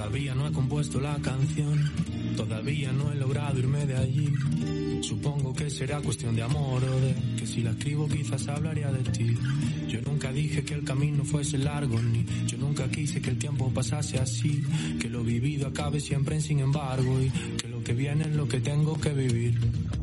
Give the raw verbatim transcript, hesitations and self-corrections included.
Todavía no he compuesto la canción, todavía no he logrado irme de allí. Supongo que será cuestión de amor o de que si la escribo quizás hablaría de ti. Yo nunca dije que el camino fuese largo, ni yo nunca quise que el tiempo pasase así, que lo vivido acabe siempre en sin embargo y que lo que viene es lo que tengo que vivir.